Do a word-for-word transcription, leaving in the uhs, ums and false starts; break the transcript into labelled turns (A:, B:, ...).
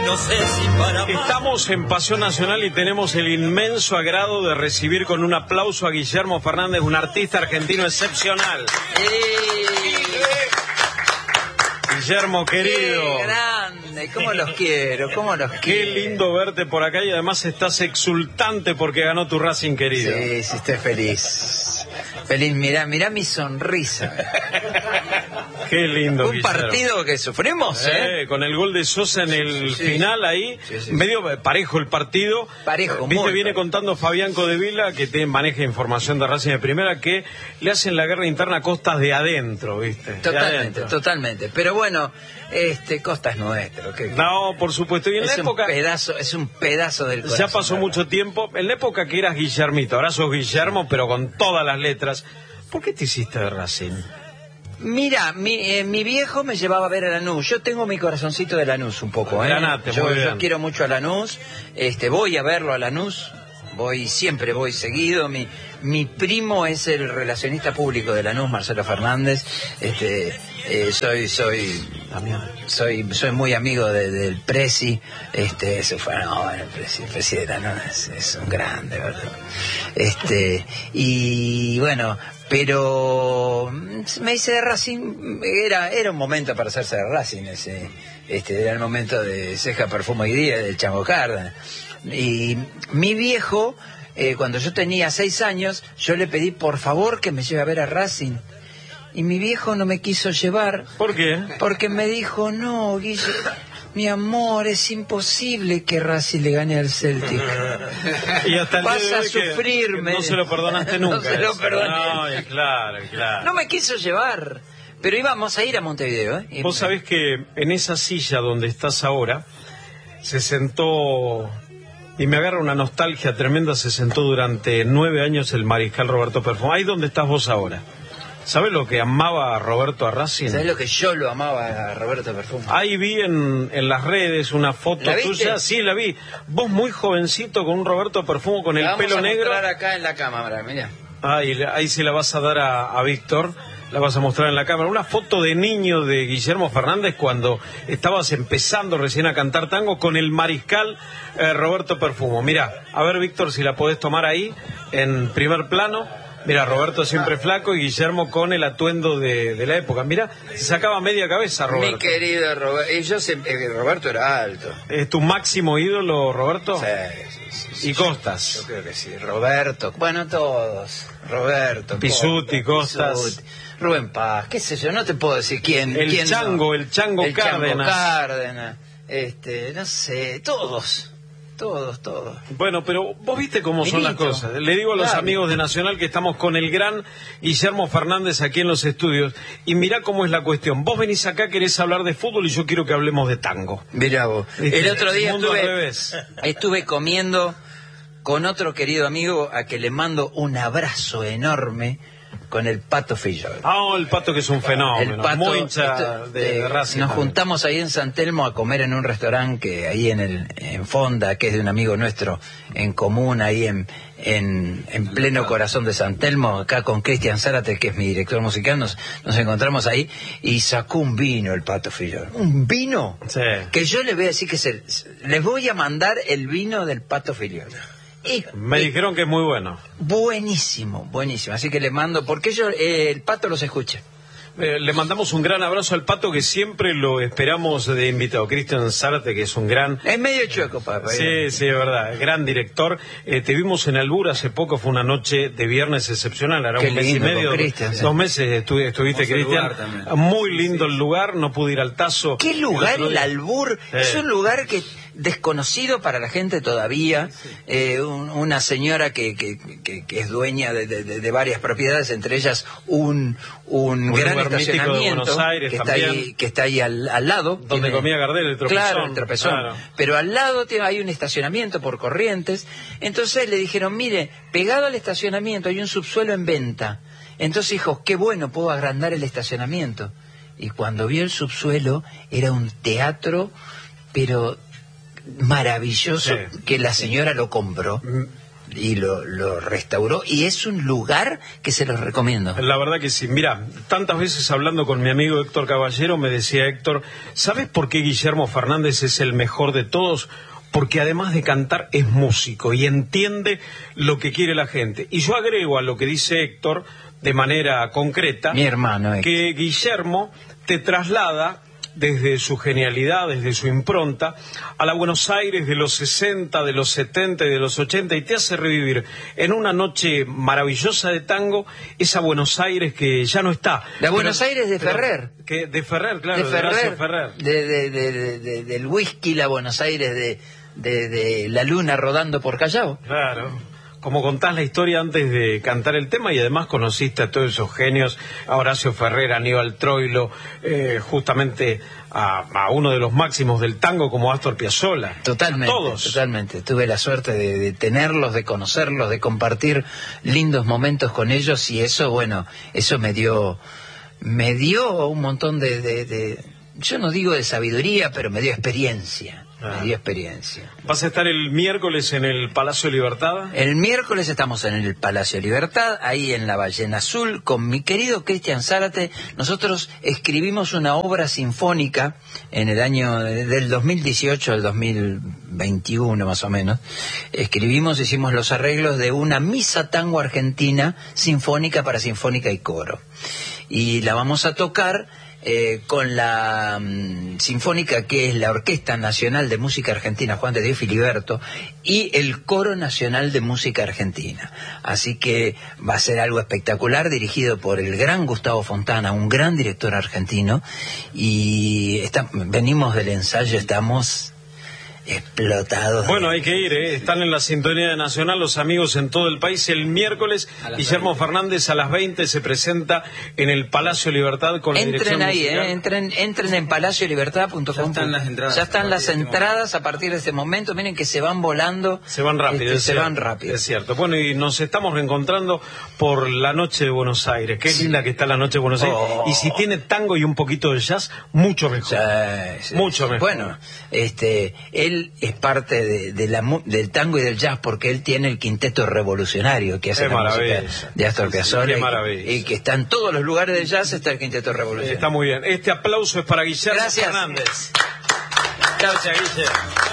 A: no sé si para más.
B: Estamos en Pasión Nacional y tenemos el inmenso agrado de recibir con un aplauso a Guillermo Fernández, un artista argentino excepcional. Guillermo, querido.
C: ¡Qué grande! ¿Cómo los quiero? ¿Cómo los
B: Qué
C: quiero?
B: lindo verte por acá y además estás exultante porque ganó tu Racing, querido.
C: Sí, sí, estoy feliz. Feliz, mirá, mirá mi sonrisa.
B: Qué lindo,
C: Un
B: Guillermo.
C: partido que sufrimos, ¿eh?
B: Eh, con el gol de Sosa en el
C: Sí, sí.
B: final ahí,
C: Sí, sí.
B: medio parejo el partido.
C: Parejo,
B: Viste,
C: muy
B: viene
C: parejo.
B: contando Fabián Codevila, que te maneja información de Racing de Primera, que le hacen la guerra interna a costas de adentro, ¿viste? De
C: Totalmente,
B: adentro.
C: totalmente. Pero bueno, este Costa es nuestro. ¿qué?
B: No, por supuesto. Y en
C: es
B: la
C: un
B: época,
C: pedazo, es un pedazo del corazón.
B: ya pasó
C: ¿verdad?
B: mucho tiempo, en la época que eras Guillermito, ahora sos Guillermo, pero con todas las letras. ¿Por qué te hiciste de Racing?
C: Mira, mi, eh, mi viejo me llevaba a ver a Lanús. Yo tengo mi corazoncito de Lanús un poco, ¿eh?
B: Granate,
C: yo,
B: muy
C: yo
B: bien.
C: quiero mucho a Lanús. Este, voy a verlo a Lanús. Voy, siempre voy seguido. Mi, mi primo es el relacionista público de Lanús, Marcelo Fernández. Este, eh, soy, soy, soy, soy muy amigo de- del Presi. Este, se fue, no, bueno, el Presi, el Presi de Lanús es, es un grande, ¿verdad? Este, y bueno, pero me hice de Racing, era, era un momento para hacerse de Racing, ese, este, era el momento de Ceja, Perfumo y Día, del Chango Cárdenas. Y mi viejo, eh, cuando yo tenía seis años, yo le pedí por favor que me lleve a ver a Racing. Y mi viejo no me quiso llevar.
B: ¿Por qué?
C: Porque me dijo, no, Guille, mi amor, es imposible que Racing le gane al Celtic.
B: Y hasta el
C: Vas
B: día de
C: a
B: hoy que
C: sufrirme.
B: No se lo perdonaste
C: No
B: nunca.
C: se lo
B: eso.
C: perdoné.
B: No, y claro, claro.
C: No me quiso llevar. Pero íbamos a ir a Montevideo, ¿eh? Y-
B: Vos sabés que en esa silla donde estás ahora se sentó, y me agarra una nostalgia tremenda, se sentó durante nueve años el mariscal Roberto Perfumo. Ahí donde estás vos ahora. ¿Sabés lo que amaba a Roberto a Racing?
C: ¿Sabés lo que yo lo amaba a Roberto Perfumo?
B: Ahí vi en, en las redes una foto
C: ¿La viste?
B: tuya. Sí, la vi. Vos muy jovencito con un Roberto Perfumo con
C: La
B: el
C: vamos
B: pelo
C: a
B: negro.
C: mostrar acá en la cámara, mirá.
B: Ahí, ahí se la vas a dar a, a Víctor, la vas a mostrar en la cámara. Una foto de niño de Guillermo Fernández cuando estabas empezando recién a cantar tango con el mariscal eh, Roberto Perfumo. Mira, a ver Víctor si la podés tomar ahí en primer plano. Mira, Roberto siempre flaco y Guillermo con el atuendo de, de la época. Mira, se sacaba media cabeza Roberto.
C: Mi querido Roberto. Y yo sé, eh, Roberto era alto.
B: ¿Es tu máximo ídolo, Roberto?
C: Sí, sí, sí, sí.
B: ¿Y Costas?
C: Yo creo que sí. Roberto. Bueno, todos. Roberto.
B: Pisuti, Costas.
C: Pisuti, Rubén Paz, qué sé yo, no te puedo decir quién.
B: El
C: quién
B: Chango,
C: no.
B: el Chango
C: el Chango
B: Cárdenas.
C: Cárdenas. Este, no sé, todos. Todos, todos.
B: Bueno, pero vos viste cómo son las
C: Ministro.
B: cosas. Le digo a los
C: Claro.
B: amigos de Nacional que estamos con el gran Guillermo Fernández aquí en los estudios. Y mirá cómo es la cuestión. Vos venís acá, querés hablar de fútbol y yo quiero que hablemos de tango.
C: Mirá vos.
B: ¿Viste?
C: El otro día
B: Mundo al
C: estuve,
B: revés.
C: estuve comiendo con otro querido amigo a que le mando un abrazo enorme con el Pato Fillol.
B: Ah, el Pato que es un fenómeno.
C: El Pato,
B: muy hincha
C: esto-
B: de, de
C: eh,
B: Racing.
C: Nos
B: también.
C: juntamos ahí en San Telmo a comer en un restaurante que ahí en el en Fonda, que es de un amigo nuestro en común, ahí en, en, en pleno corazón de San Telmo, acá con Cristian Zárate, que es mi director musical, nos, nos encontramos ahí y sacó un vino el Pato Fillol. ¿Un vino?
B: Sí.
C: Que yo les voy a decir que se, les voy a mandar el vino del Pato Fillol. Y-
B: Me
C: y-
B: dijeron que es muy bueno.
C: Buenísimo, buenísimo. Así que le mando, porque yo, eh, el Pato los escucha.
B: Eh, le mandamos un gran abrazo al Pato que siempre lo esperamos de invitado. Cristian Zárate, que es un gran...
C: Es medio chueco, papá.
B: Sí, sí, es verdad, gran director. Eh, te vimos en Albur hace poco, fue una noche de viernes excepcional, era
C: Qué
B: un mes y
C: lindo,
B: medio,
C: con Cristian, sí.
B: dos meses estu- estuviste,
C: Hermoso
B: Cristian.
C: lugar también.
B: Muy lindo el lugar, no pude ir al Tazo.
C: ¿Qué lugar
B: otro
C: el
B: día.
C: Albur?
B: Sí.
C: Es un lugar que desconocido para la gente todavía. Eh, un- una señora que, que, que, que es dueña de, de- de varias propiedades, entre ellas un, un,
B: Un
C: gran
B: lugar mítico de
C: estacionamiento
B: Buenos Aires
C: que, está
B: también.
C: ahí, que está ahí al, al lado.
B: Donde comía Gardel, el tropezón.
C: Claro, el tropezón.
B: Claro.
C: Pero al lado tiene- hay un estacionamiento por Corrientes. Entonces le dijeron, mire, pegado al estacionamiento hay un subsuelo en venta. Entonces dijo, qué bueno, puedo agrandar el estacionamiento. Y cuando vio el subsuelo, era un teatro, pero maravilloso,
B: Sí.
C: que la señora lo compró.
B: Mm,
C: y lo, lo restauró, y es un lugar que se los recomiendo.
B: La verdad que sí. Mira, tantas veces hablando con mi amigo Héctor Caballero, me decía Héctor, ¿sabes por qué Guillermo Fernández es el mejor de todos? Porque además de cantar es músico y entiende lo que quiere la gente. Y yo agrego a lo que dice Héctor de manera concreta,
C: mi hermano Héctor,
B: que Guillermo te traslada desde su genialidad, desde su impronta, a la Buenos Aires de los sesenta, de los setenta y de los ochenta, y te hace revivir en una noche maravillosa de tango esa Buenos Aires que ya no está.
C: La Buenos
B: pero,
C: Aires de
B: pero,
C: Ferrer.
B: Que, de Ferrer, claro,
C: de
B: de
C: Ferrer,
B: de Ferrer.
C: De, de, de, de, de, del whisky, la Buenos Aires de, de, de la luna rodando por Callao.
B: Claro. Como contás la historia antes de cantar el tema, y además conociste a todos esos genios, a Horacio Ferrer, a Aníbal Troilo, eh, justamente a, a uno de los máximos del tango como Astor Piazzolla.
C: Totalmente,
B: todos.
C: totalmente. Tuve la suerte de, de tenerlos, de conocerlos, de compartir lindos momentos con ellos, y eso, bueno, eso me dio, me dio un montón de, de, de yo no digo de sabiduría, pero me dio experiencia.
B: Ah.
C: Me dio experiencia.
B: ¿Vas a estar el miércoles en el Palacio Libertad?
C: El miércoles estamos en el Palacio Libertad, ahí en la Ballena Azul, con mi querido Cristian Zárate. Nosotros escribimos una obra sinfónica en el año del dos mil dieciocho al dos mil veintiuno más o menos. Escribimos, hicimos los arreglos de una misa tango argentina sinfónica para sinfónica y coro. Y la vamos a tocar Eh, con la um, Sinfónica, que es la Orquesta Nacional de Música Argentina Juan de Dios Filiberto, y el Coro Nacional de Música Argentina. Así que va a ser algo espectacular, dirigido por el gran Gustavo Fontana, un gran director argentino, y está, venimos del ensayo, estamos explotados.
B: Bueno, hay que ir, ¿eh? Están en la sintonía nacional los amigos en todo el país. El miércoles, Guillermo veinte. Fernández a las veinte se presenta en el Palacio Libertad con la
C: entren
B: dirección
C: ahí,
B: musical.
C: eh, entren, entren en palacio libertad punto com.
A: Ya están las entradas.
C: Ya están las entradas a partir de este momento. Miren que se van volando.
B: Se van rápido.
C: Este,
B: es
C: se
B: cierto,
C: van rápido.
B: Es cierto. Bueno, y nos estamos reencontrando por la noche de Buenos Aires. Qué linda que está la noche de Buenos Aires.
C: Oh.
B: Y si tiene tango y un poquito de jazz, mucho mejor.
C: Sí, sí,
B: mucho
C: sí.
B: mejor.
C: Bueno, este, él es parte de, de la, del tango y del jazz, porque él tiene el quinteto revolucionario que hace
B: Qué
C: la
B: maravilla.
C: música de Astor Piazzolla,
B: Qué
C: y,
B: maravilla.
C: y que está en todos los lugares del jazz, está el quinteto revolucionario.
B: Está muy bien. Este aplauso es para Guillermo
C: Gracias.
B: Fernández. Gracias, Guillermo.